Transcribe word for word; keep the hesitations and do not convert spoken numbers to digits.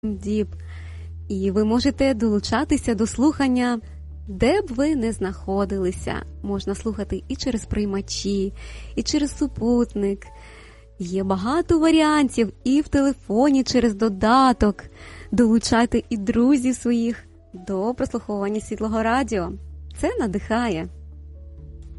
Діб. І ви можете долучатися до слухання, де б ви не знаходилися. Можна слухати і через приймачі, і через супутник. Є багато варіантів і в телефоні через додаток. Долучайте і друзів своїх до прослуховування Світлого Радіо. Це надихає.